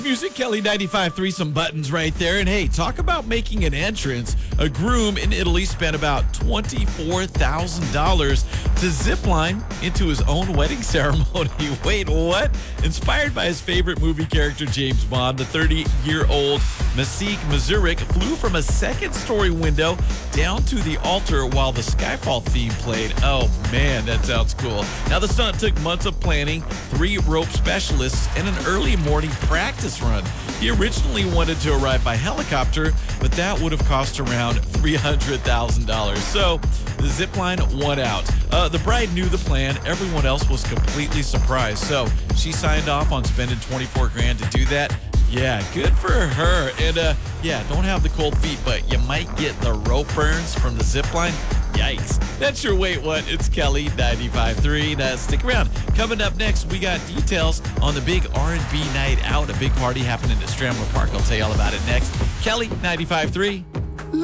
Music Kelly 95.3, some buttons right there. And hey, talk about making an entrance. A groom in Italy spent about $24,000 to zipline into his own wedding ceremony. Wait, what? Inspired by his favorite movie character, James Bond, the 30-year-old Masik Mazurik flew from a second-story window down to the altar while the Skyfall theme played. Oh, man, that sounds cool. Now, the stunt took months of planning, 3 rope specialists, and an early morning practice run. He originally wanted to arrive by helicopter, but that would have cost around $300,000. So the zipline won out. The bride knew the plan. Everyone else was completely surprised. So she signed off on spending $24,000 to do that. Yeah, good for her. And yeah, don't have the cold feet, but you might get the rope burns from the zipline. Yikes. That's your Wait What? It's Kelly 95.3. Now stick around. Coming up next, we got details on the big R&B night out, a big party happening at Stramler Park. I'll tell you all about it next. Kelly 95.3.